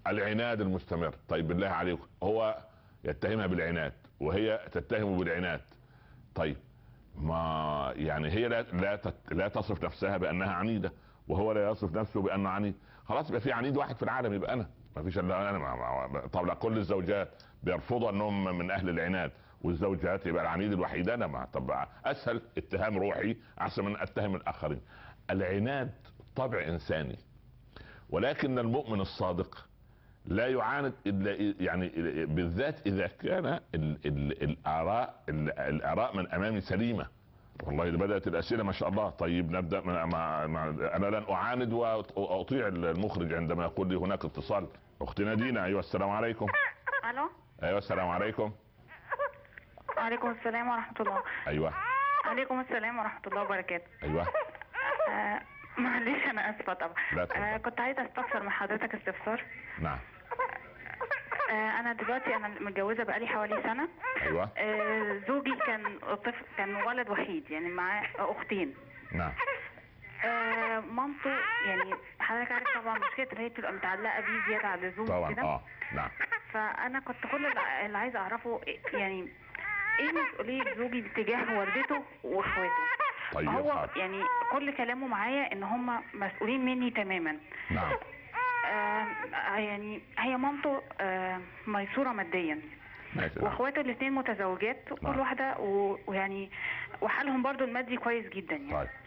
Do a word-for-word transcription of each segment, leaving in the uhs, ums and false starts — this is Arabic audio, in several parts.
العناد المستمر. طيب بالله عليك، هو يتهمها بالعناد وهي تتهمه بالعناد. طيب ما يعني هي لا لا لا تصف نفسها بانها عنيده، وهو لا يصف نفسه بانه عنيد. خلاص يبقى في عنيد واحد في العالم، يبقى انا. ما فيش الا انا. طبعا كل الزوجات بيرفضوا انهم من اهل العناد، والزوجات يبقى العنيد الوحيد انا. ما طب اسهل اتهام روحي احسن من اتهم الاخرين. العناد طبع انساني، ولكن المؤمن الصادق لا يعاند الا يعني بالذات اذا كان ال ال الاراء الاراء من امامي سليمه. والله بدات الاسئله ما شاء الله. طيب نبدا مع, مع, مع انا لن اعاند واطيع المخرج عندما يقول لي هناك اتصال. اختنا دينا. ايوه السلام عليكم. الو. ايوه السلام عليكم. وعليكم السلام ورحمه الله. ايوه. عليكم السلام ورحمه الله وبركاته. ايوه. آه معلش انا اسفه طبعا. آه كنت عايزه استفسر من حضرتك استفسار. نعم. آه انا دلوقتي انا متجوزه بقالي حوالي سنه. ايوه. آه زوجي كان طفل، كان ولد وحيد، يعني معاه اختين. نعم. آه مامته يعني حضرتك عارف طبعا مشكله ان هي تبقى متعلقه بيه زياده عن اللزوم طبعا. كده. اه نعم. فانا كنت كل اللي عايزه اعرفه يعني ايه مسؤوليه زوجي تجاه والدته واخواته. طيب هو حاضر. يعني كل كلامه معايا ان هم مسؤولين مني تماما. نعم. آه يعني هي مامته آه ميسوره ماديا، واخواته الاثنين متزوجات وكل نعم. واحده ويعني وحالهم برضو المادي كويس جدا يعني. طيب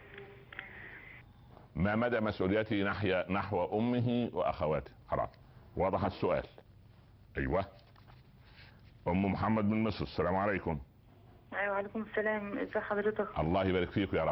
ما مدى مسؤوليته ناحية نحو امه واخواته؟ خلاص واضح السؤال. ايوه. ام محمد من مصر. السلام عليكم. ايوه وعليكم السلام. ازي حضرتك؟ الله يبارك فيك يا رب.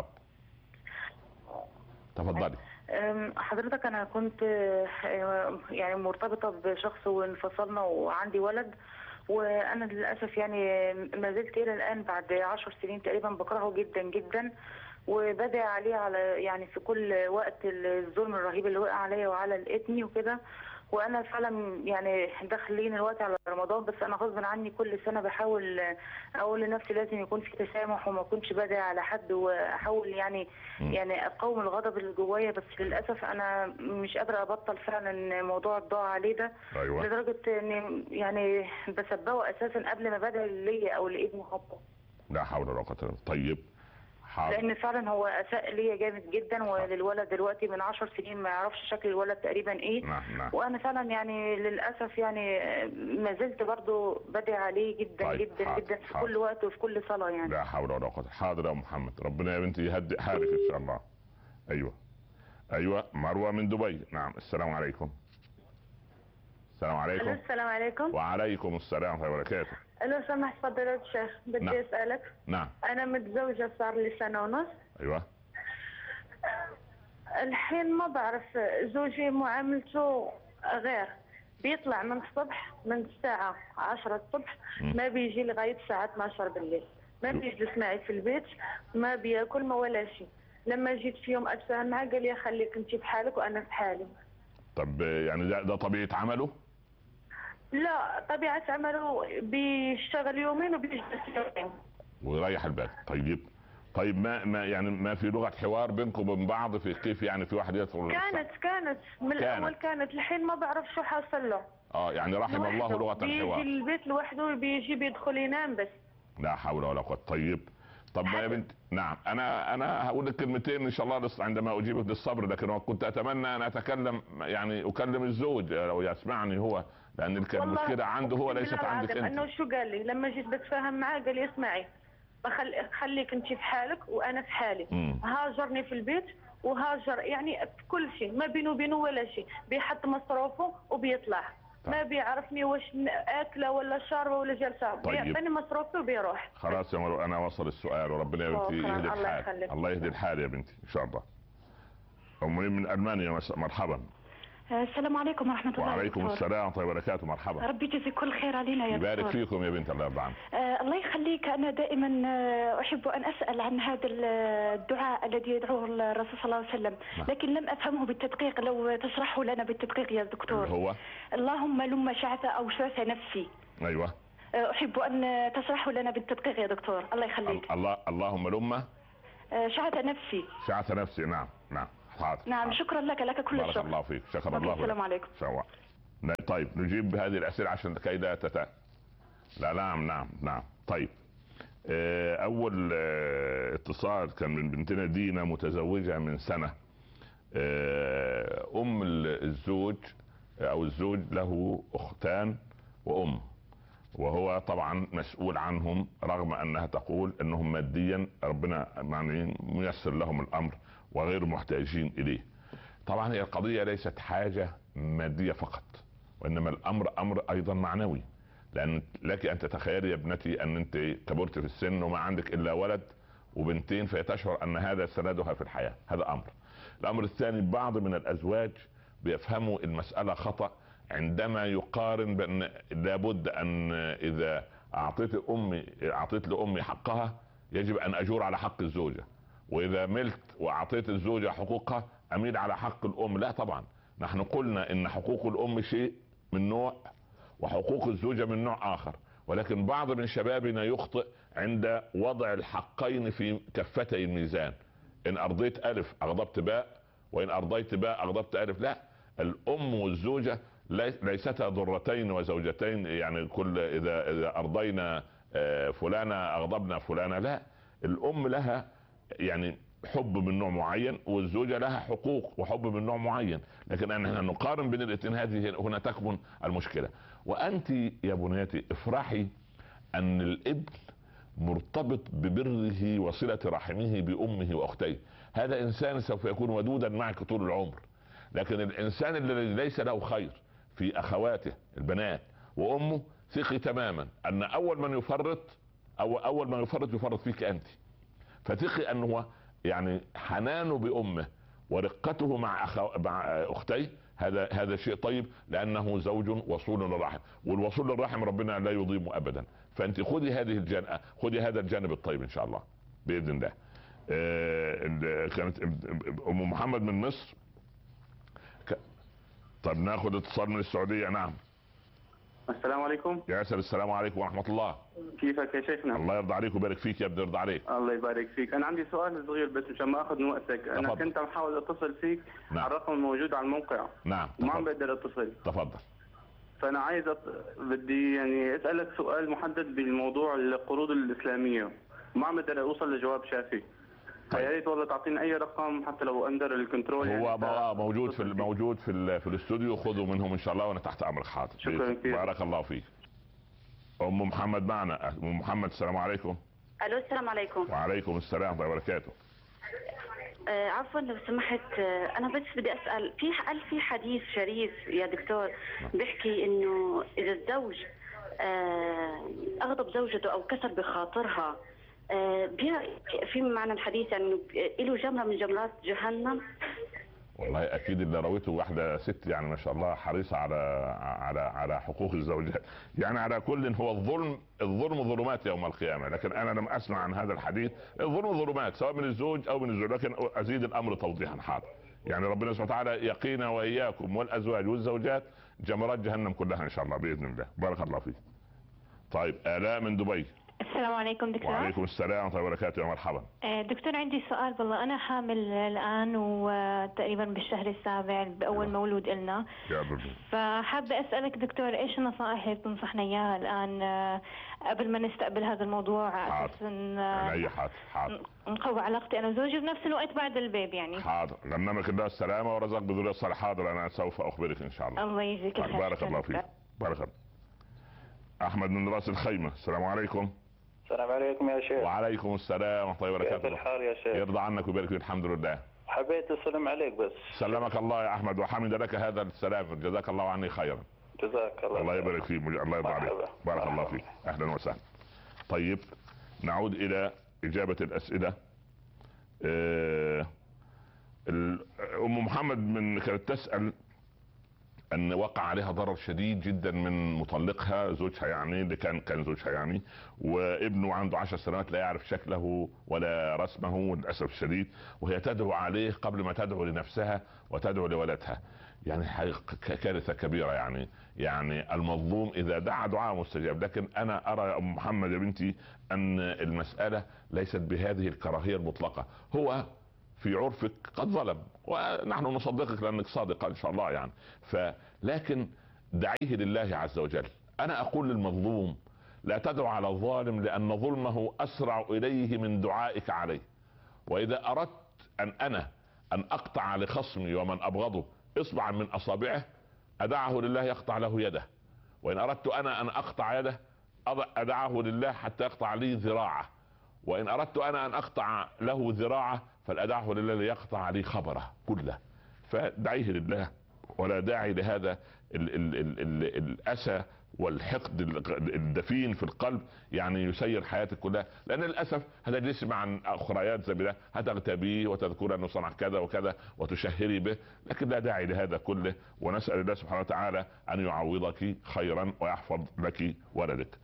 تفضلي. حضرتك انا كنت يعني مرتبطه بشخص وانفصلنا وعندي ولد، وانا للاسف يعني ما زلت الى الان بعد عشر سنين تقريبا بكرهه جدا جدا، وبدأ عليه على يعني في كل وقت الظلم الرهيب اللي وقع عليا وعلى ابني وكده. وانا فعلا يعني داخلين الوقت على رمضان، بس انا غصب عني كل سنه بحاول اقول لنفسي لازم يكون في تسامح وما اكونش بدعي على حد، واحاول يعني م. يعني اقاوم الغضب اللي جوايا، بس للاسف انا مش قادره ابطل فعلا موضوع الضاع عليه ده. أيوة. لدرجه ان يعني بسبقه اساسا قبل ما بدعي ليا او لابني حتى. لا حول ولا قوه. طيب حاضر. لان فعلا هو اساء ليا جامد جدا، وللولد دلوقتي من عشر سنين ما يعرفش شكل الولد تقريبا ايه. نعم نعم. وانا فعلا يعني للاسف يعني ما زلت برضو بدعي عليه جدا. طيب. جدا حاضر. جدا في حاضر. كل وقت وفي كل صلاه يعني. لا حول ولا قوه. حاضر يا محمد، ربنا يا بنتي يهدئ حالك ان شاء الله. ايوه ايوه. مروه من دبي. نعم السلام عليكم. السلام عليكم. السلام عليكم. وعليكم السلام ورحمه الله وبركاته. لو سمحت فضيلة الشيخ بدي نعم. اسالك. نعم. انا متزوجه صار لي سنه ونص. ايوه. الحين ما بعرف زوجي معاملته غير، بيطلع من الصبح من الساعه عشرة الصبح م. ما بيجي لغايه الساعه اثناشر بالليل، ما بيجلس معي في البيت، ما بياكل ما ولا شيء. لما جيت في يوم اتفاهم معه قال لي خليك انت بحالك وانا بحالي. طب يعني ده, ده طبيعه عمله؟ لا طبيعة عمله بيشتغل يومين وبيجلس يومين ويريح البال. طيب طيب ما ما يعني ما في لغة حوار بينكم وبين بعض في كيف يعني في واحد يدخل؟ كانت كانت من كانت. الاول كانت، الحين ما بعرف شو حاصل له. اه يعني رحم الله لغة الحوار. بيجي البيت لوحده بيجي بيدخل ينام بس. لا حول ولا قوة. طيب طب ما يا بنت نعم انا انا هقول لك كلمتين ان شاء الله عندما اجيبك للصبر، لكن كنت اتمنى ان اتكلم يعني اكلم الزوج لو يسمعني هو، لان المشكله عنده هو ليست عندك انت. انه شو قال لي لما جيت بتفاهم معاه قال لي اسمعي بخلي خليك انت في حالك وانا في حالي. مم. هاجرني في البيت وهاجر يعني في كل شيء، ما بينه وبينه ولا شيء، بيحط مصروفه وبيطلع. طيب. ما بيعرفني واش اكله ولا شاربه ولا جلسه. طيب. بيعطيني مصروفه وبيروح. خلاص يا مرو انا وصل السؤال، وربنا يا بنتي يهدي الحال. الله يهدي الحال يا بنتي ان شاء الله. ام من المانيا. مرحبا. السلام عليكم ورحمة الله وبركاته. وعليكم السلام ورحمة الله وبركاته. مرحبا. ربي يجزيك كل خير علينا يا دكتور. يبارك فيكم يا بنت الله يرضى عنك. آه الله يخليك. أنا دائما أحب أن أسأل عن هذا الدعاء الذي يدعوه الرسول صلى الله عليه وسلم، لكن لم أفهمه بالتدقيق، لو تشرحه لنا بالتدقيق يا دكتور. هو اللهم لم شعث أو شعث نفسي. أيوة. أحب أن تشرحه لنا بالتدقيق يا دكتور. الله يخليك. الله اللهم لم شعث نفسي. شعث نفسي. نعم نعم. حاضر. نعم. حاضر. شكرا لك، لك كل الشكر. بارك الله فيك. شكرا الله. السلام عليكم. سوا. طيب نجيب هذه الاسئله عشان كي لا تتا لا نعم نعم نعم. طيب اول اتصال كان من بنتنا دينا متزوجه من سنه. ام الزوج او الزوج له اختان وام، وهو طبعا مسؤول عنهم رغم انها تقول انهم ماديا ربنا يعني ميسر لهم الامر وغير محتاجين اليه. طبعا هي القضيه ليست حاجه ماديه فقط، وانما الامر امر ايضا معنوي، لان لك ان تتخيلي يا ابنتي ان انت كبرت في السن وما عندك الا ولد وبنتين، فتشعر ان هذا سندها في الحياه. هذا امر. الامر الثاني، بعض من الازواج بيفهموا المساله خطأ عندما يقارن بان لابد ان اذا اعطيت امي اعطيت لامي حقها يجب ان اجور على حق الزوجه، واذا ملت واعطيت الزوجه حقوقها اميل على حق الام. لا طبعا، نحن قلنا ان حقوق الام شيء من نوع وحقوق الزوجه من نوع اخر، ولكن بعض من شبابنا يخطئ عند وضع الحقين في كفتي الميزان. ان ارضيت الف اغضبت باء، وان ارضيت باء اغضبت الف. لا، الام والزوجه ليستا ضرتين وزوجتين، يعني كل اذا اذا ارضينا فلانه اغضبنا فلانه. لا، الام لها يعني حب من نوع معين، والزوجه لها حقوق وحب من نوع معين، لكن ان نقارن بين الاثنين هذه هنا تكمن المشكله. وانت يا بنيتي افرحي ان الابن مرتبط ببره وصله رحمه بامه واختيه. هذا انسان سوف يكون ودودا معك طول العمر، لكن الانسان الذي ليس له خير في اخواته البنات وامه، ثقي تماما ان اول من يفرط او اول من يفرط يفرط فيك انت. فثقي انه يعني حنانه بامه ورقته مع أخو... مع اختيه هذا هذا شيء طيب، لانه زوج وصول للرحم، والوصول للرحم ربنا لا يضيمه ابدا. فانت خذي هذه الجانب، خذي هذا الجانب الطيب ان شاء الله باذن الله. آه... كانت ام محمد من مصر. ك... طب ناخذ اتصال من السعوديه. نعم. السلام عليكم. يا سلام. السلام عليكم ورحمة الله. كيفك يا شيخنا؟ الله يرضى عليك ويبارك فيك يا ابني. يرضى عليك. الله يبارك فيك. أنا عندي سؤال صغير بس مشان ما أخذ من وقتك. أنا تفضل. كنت عم احاول أتصل فيك. نعم. على الرقم الموجود على الموقع. نعم. وما عم بقدر أتصل. تفضل. فأنا عايز أط... بدي يعني أسألك سؤال محدد بالموضوع القروض الإسلامية، وما عم بقدر أوصل لجواب شافي. طيب. فيا ريت والله تعطيني أي رقم حتى لو أندر الكنترول. هو يعني موجود في موجود في ال... في الاستوديو، خذوا منهم ان شاء الله وانا تحت امرك. حاضر. شكرا كثير. بارك الله فيك. ام محمد معنا. ام محمد السلام عليكم. الو السلام عليكم. وعليكم السلام ورحمه الله وبركاته. آه عفوا لو سمحت، آه انا بس بدي اسال، في قال في حديث شريف يا دكتور بيحكي انه اذا الزوج آه اغضب زوجته او كسر بخاطرها، آه في معنى الحديث يعني انه له جمره من جمرات جهنم. والله اكيد اللي رويته واحده ست يعني ما شاء الله حريصه على على على حقوق الزوجات. يعني على كل، هو الظلم الظلم ظلمات يوم القيامه، لكن انا لم اسمع عن هذا الحديث. الظلم ظلمات سواء من الزوج او من الزوج، لكن ازيد الامر توضيحا. حاضر. يعني ربنا سبحانه وتعالى يقينا واياكم والازواج والزوجات جمرات جهنم كلها ان شاء الله باذن الله. بارك الله فيك. طيب آلاء من دبي. السلام عليكم دكتور. وعليكم السلام ورحمة الله وبركاته. يا مرحبا. دكتور عندي سؤال والله. أنا حامل الآن وتقريبا بالشهر السابع بأول مولود إلنا. فحابة أسألك دكتور إيش النصائح اللي بتنصحنا إياها الآن قبل ما نستقبل هذا الموضوع؟ حاضر. أي حاضر. حاضر. نقوي علاقتي أنا وزوجي بنفس الوقت بعد البيبي يعني. حاضر. غنمك الله السلامة ورزق بذرية الصالحة. حاضر. أنا سوف أخبرك إن شاء الله. الله يجزيك الخير. بارك الله فيك. بارك الله. أحمد من راس الخيمة. السلام عليكم. السلام عليكم يا شيخ. وعليكم السلام ورحمة الله وبركاته. كيف الحال يا شيخ؟ يرضى عنك ويبارك فيك. الحمد لله. حبيت اسلم عليك بس. سلمك الله يا احمد وحمد لك هذا السلام. جزاك الله عني خيرا. جزاك الله. الله يبارك فيك. الله يرضى عليك. بارك الله فيك. اهلا وسهلا. طيب نعود الى اجابة الاسئلة. أه ام محمد من كانت تسأل ان وقع عليها ضرر شديد جدا من مطلقها زوجها، يعني اللي كان كان زوجها يعني، وابنه عنده عشر سنوات لا يعرف شكله ولا رسمه للاسف الشديد، وهي تدعو عليه قبل ما تدعو لنفسها وتدعو لولدها. يعني كارثة كبيرة. يعني يعني المظلوم اذا دعا دعاء مستجاب. لكن انا ارى يا ام محمد يا بنتي ان المسألة ليست بهذه الكراهية المطلقة. هو في عرفك قد ظلم ونحن نصدقك لانك صادقة ان شاء الله يعني. فلكن دعيه لله عز وجل. انا اقول للمظلوم لا تدعو على الظالم لان ظلمه اسرع اليه من دعائك عليه. واذا اردت ان انا ان اقطع لخصمي ومن ابغضه اصبعا من اصابعه ادعه لله يقطع له يده، وان اردت انا ان اقطع يده ادعه لله حتى يقطع لي ذراعه، وان اردت انا ان اقطع له ذراعه فلادعه لله ليقطع لي خبره كله. فدعيه لله، ولا داعي لهذا ال ال ال ال الاسى والحقد الدفين في القلب يعني يسير حياتك كلها. لان للاسف هذا يسمع عن اخريات زي ده هتغتابيه وتذكر انه صنع كذا وكذا وتشهري به، لكن لا داعي لهذا كله. ونسال الله سبحانه وتعالى ان يعوضك خيرا ويحفظ لك ولدك.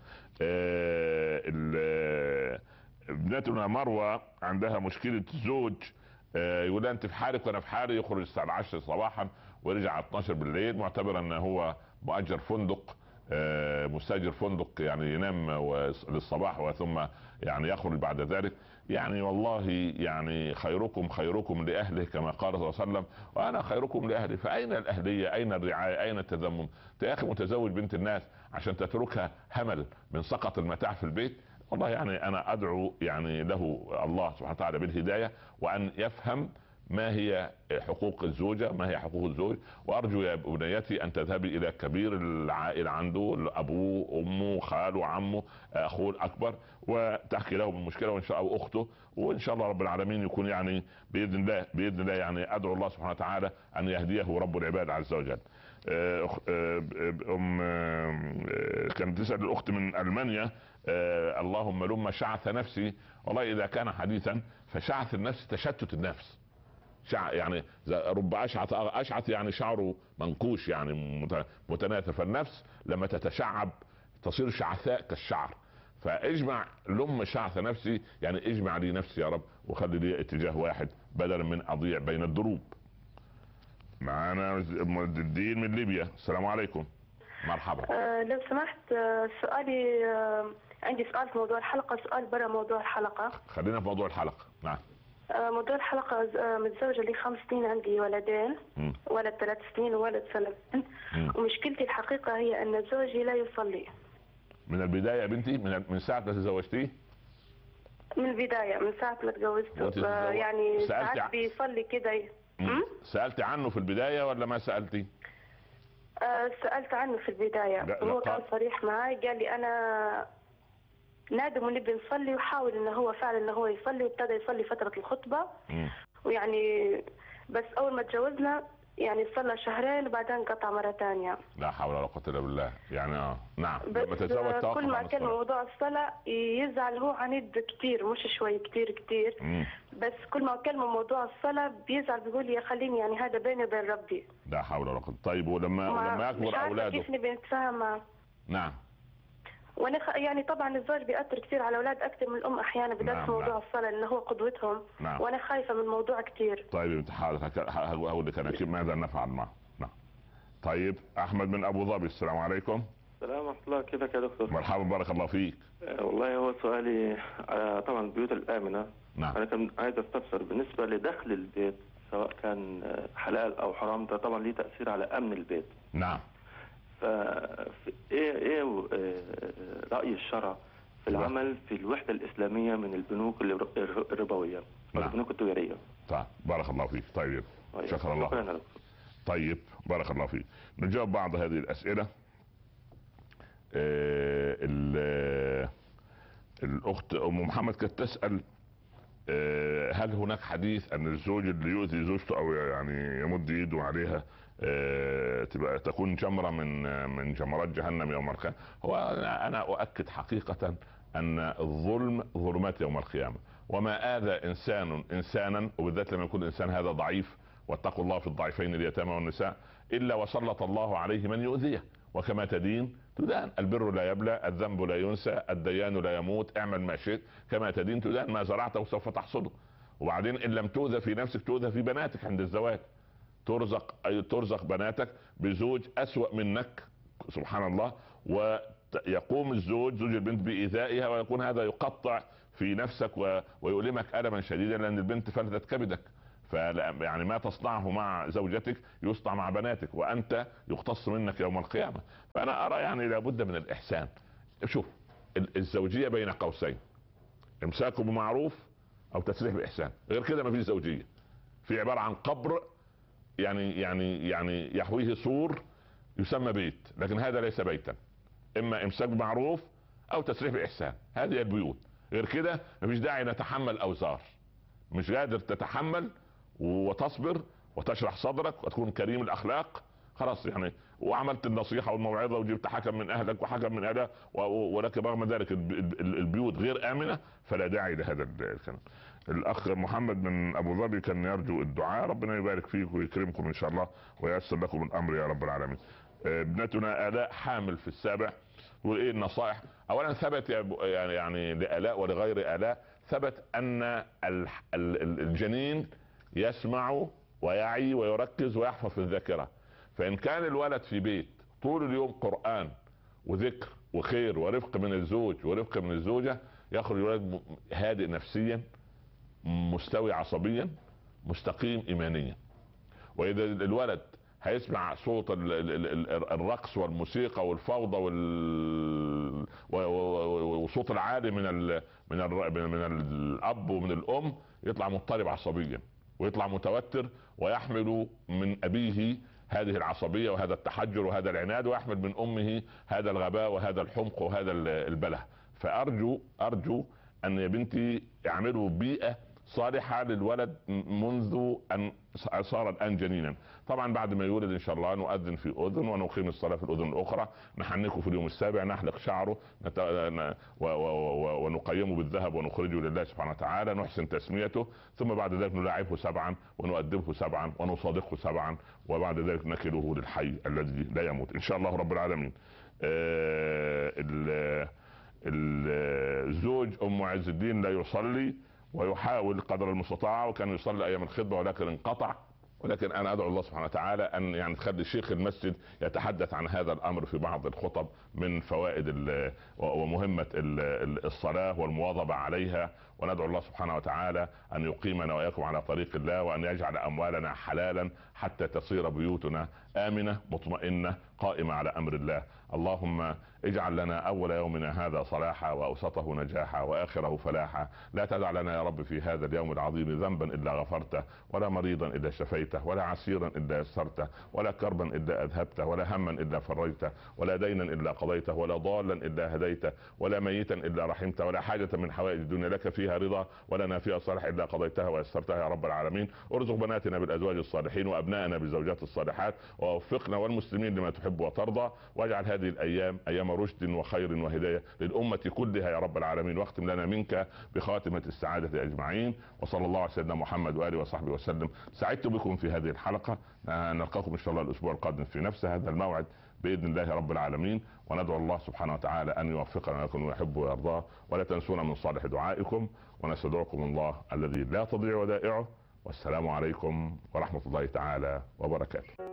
آه ابنتنا مروه عندها مشكله زوج، آه يقول انت في حالك وانا في حالي، يخرج الساعه عشرة صباحا ويرجع على اتناشر بالليل، معتبر ان هو مؤجر فندق، آه مستاجر فندق، يعني ينام للصباح وثم يعني يخرج بعد ذلك. يعني والله يعني خيركم خيركم لاهله كما قال صلى الله عليه وسلم، وانا خيركم لاهلي. فاين الاهليه؟ اين الرعايه؟ اين التذمم؟ يا اخي متزوج بنت الناس عشان تتركها همل من سقط المتاع في البيت؟ والله يعني انا ادعو يعني له الله سبحانه وتعالى بالهدايه، وان يفهم ما هي حقوق الزوجة، ما هي حقوق الزوج. وارجو يا بنيتي ان تذهبي الى كبير العائلة عنده، ابوه امه خاله عمه اخوه الاكبر، وتحكي له بالمشكلة وان شاء الله اخته، وان شاء الله رب العالمين يكون يعني باذن الله باذن الله يعني ادعو الله سبحانه وتعالى ان يهديه رب العباد عز وجل. ام كانت تسال الاخت من المانيا، اللهم لما شعث نفسي. والله اذا كان حديثا فشعث النفس تشتت النفس، شع يعني رب اشعث اشعث يعني شعره منكوش يعني متناثر، فالنفس لما تتشعب تصير شعثاء كالشعر. فاجمع لم شعث نفسي يعني اجمع لي نفسي يا رب وخلي لي اتجاه واحد بدلا من اضيع بين الدروب. معانا الدين من ليبيا. السلام عليكم. مرحبا. أه لو سمحت، أه سؤالي، أه عندي سؤال في موضوع الحلقة، سؤال برا موضوع الحلقة. خلينا في موضوع الحلقة. نعم. أه موضوع الحلقة، أه متزوجة لي خمس سنين، عندي ولدين، م. ولد ثلاث سنين وولد سنتين، ومشكلتي الحقيقة هي أن زوجي لا يصلي. من البداية يا بنتي؟ من من ساعة ما تزوجتيه؟ من البداية، من ساعة ما تزوجته. أه يعني ساعات ع... بيصلي كده. سألتي عنه في البداية ولا ما سألتي؟ أه سألت عنه في البداية، وهو كان صريح معي، قال لي أنا نادم ونبي نصلي، وحاول انه هو فعلا انه هو يصلي، وابتدى يصلي فترة الخطبة. م. ويعني بس اول ما تجوزنا يعني صلى شهرين وبعدين قطع مرة ثانية. لا حول ولا قوة الا بالله. يعني اه نعم. لما تتزوج كل ما كان موضوع الصلاة يزعل، هو عنيد كتير، مش شوي، كتير كتير. م. بس كل ما كلمة موضوع الصلاة بيزعل، بيقول لي خليني يعني هذا بيني وبين ربي. لا حول ولا قوة. طيب ولما ولما يكبر اولاده كيف نبي نتفاهم معه؟ نعم. وانا يعني طبعا الزوج بيأثر كثير على الاولاد اكثر من الام احيانا، بدأت نعم موضوع نعم. الصلاه انه هو قدوتهم. نعم. وانا خايفه من الموضوع كثير. طيب هقول لك انا كيف ماذا نفعل معه. نعم. طيب احمد من ابو ظبي. السلام عليكم. السلام ورحمه الله. كيفك يا دكتور؟ مرحبا بارك الله فيك. أه والله هو سؤالي على طبعا البيوت الامنه. نعم. انا كنت عايز استفسر بالنسبه لدخل البيت سواء كان حلال او حرام، ده طبعا ليه تاثير على امن البيت. نعم. ايه ايه راي الشرع في العمل في الوحده الاسلاميه من البنوك الربويه والبنوك التجاريه؟ طيب بارك الله فيك. طيب شكرا الله. طيب بارك الله فيك. نجاوب بعض هذه الاسئله. آه الاخت ام محمد كانت تسال آه هل هناك حديث ان الزوج اللي يؤذي زوجته او يعني يمد يده عليها أه تبقى تكون جمرة من من جمرات جهنم يوم القيامة؟ هو انا اؤكد حقيقة ان الظلم ظلمات يوم القيامة، وما آذى انسان انسانا، وبالذات لما يكون الانسان هذا ضعيف، واتقوا الله في الضعيفين اليتامى والنساء، الا وسلط الله عليه من يؤذيه، وكما تدين تدان. البر لا يبلى، الذنب لا ينسى، الديان لا يموت، اعمل ما شئت كما تدين تدان، ما زرعته سوف تحصده. وبعدين ان لم تؤذى في نفسك تؤذى في بناتك عند الزواج، ترزق أي ترزق بناتك بزوج أسوأ منك سبحان الله، ويقوم الزوج زوج البنت بإيذائها، ويكون هذا يقطع في نفسك ويؤلمك ألما شديدا، لأن البنت فلتت كبدك. يعني ما تصنعه مع زوجتك يصنع مع بناتك، وانت يقتص منك يوم القيامه. فانا ارى يعني لابد من الاحسان. شوف، الزوجيه بين قوسين، امساك بمعروف او تسريح باحسان، غير كده ما فيش زوجيه. في عباره عن قبر يعني يعني يعني يحويه سور يسمى بيت، لكن هذا ليس بيتا. اما امساك بمعروف او تسريح باحسان، هذه البيوت. غير كده مفيش داعي نتحمل اوزار. مش قادر تتحمل وتصبر وتشرح صدرك وتكون كريم الاخلاق، خلاص يعني، وعملت النصيحه والموعظه وجبت حكم من اهلك وحكم من اهلها، ولكن رغم ذلك البيوت غير امنه، فلا داعي لهذا الكلام. الاخ محمد من ابو ظبي كان يرجو الدعاء، ربنا يبارك فيك ويكرمكم ان شاء الله وييسر لكم الامر يا رب العالمين. ابنتنا آلاء حامل في السابع، وايه النصائح؟ اولا ثبت يعني يعني لآلاء ولغير آلاء، ثبت ان الجنين يسمع ويعي ويركز ويحفظ في الذاكره. فان كان الولد في بيت طول اليوم قرآن وذكر وخير ورفق من الزوج ورفق من الزوجه، يخرج الولد هادئ نفسيا، مستوي عصبيا، مستقيم ايمانيا. واذا الولد هيسمع صوت الرقص والموسيقى والفوضى والصوت العالي من ال من ال من الاب ومن الام، يطلع مضطرب عصبيا ويطلع متوتر، ويحمل من ابيه هذه العصبيه وهذا التحجر وهذا العناد، ويحمل من امه هذا الغباء وهذا الحمق وهذا البله. فارجو ارجو ان يا بنتي اعملوا بيئه صالحة للولد منذ أن صار الآن جنينا. طبعا بعد ما يولد إن شاء الله نؤذن في أذن ونقيم الصلاة في الأذن الأخرى، نحنكه في اليوم السابع، نحلق شعره نت... و... و... و... ونقيمه بالذهب ونخرجه لله سبحانه وتعالى، نحسن تسميته، ثم بعد ذلك نلاعبه سبعا ونؤدبه سبعا ونصادقه سبعا، وبعد ذلك نكله للحي الذي لا يموت إن شاء الله رب العالمين. آه... ال... الزوج أم عز الدين لا يصلي ويحاول قدر المستطاع، وكان يصلي ايام الخطبه ولكن انقطع. ولكن انا ادعو الله سبحانه وتعالى ان يعني تخلي شيخ المسجد يتحدث عن هذا الامر في بعض الخطب من فوائد ومهمه الصلاه والمواظبه عليها. وندعو الله سبحانه وتعالى ان يقيمنا واياكم على طريق الله، وان يجعل اموالنا حلالا حتى تصير بيوتنا امنه مطمئنه قائمه على امر الله. اللهم اجعل لنا اول يومنا هذا صلاحا، واوسطه نجاحا، واخره فلاحا. لا تدع لنا يا رب في هذا اليوم العظيم ذنبا الا غفرته، ولا مريضا الا شفيته، ولا عسيرا الا يسرته، ولا كربا الا اذهبته، ولا هما الا فرجته، ولا دينا الا قضيته، ولا ضالا الا هديته، ولا ميتا الا رحمته، ولا حاجه من حوائج الدنيا لك فيها رضا ولنا فيها صالح الا قضيتها ويسرتها يا رب العالمين. ارزق بناتنا بالازواج الصالحين وابنائنا بالزوجات الصالحات، ووفقنا والمسلمين لما تحب وترضى، واجعل هذه الايام ايام رشد وخير وهدايه للامه كلها يا رب العالمين، واختم لنا منك بخاتمه السعاده اجمعين. وصلى الله على سيدنا محمد واله وصحبه وسلم. سعدت بكم في هذه الحلقه، نلقاكم ان شاء الله الاسبوع القادم في نفس هذا الموعد باذن الله رب العالمين. وندعو الله سبحانه وتعالى ان يوفقنا لكم ويحب ويرضاه، ولا تنسونا من صالح دعائكم، ونستودعكم الله الذي لا تضيع ودائعه. والسلام عليكم ورحمه الله تعالى وبركاته.